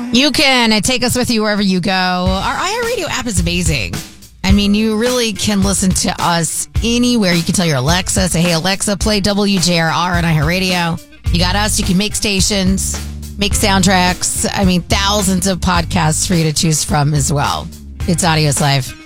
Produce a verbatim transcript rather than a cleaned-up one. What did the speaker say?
You can uh, take us with you wherever you go. Our iHeartRadio app is amazing. I mean, you really can listen to us anywhere. You can tell your Alexa, say, hey, Alexa, play W J R R on iHeartRadio. You got us. You can make stations, make soundtracks. I mean, thousands of podcasts for you to choose from as well. It's Audio Live.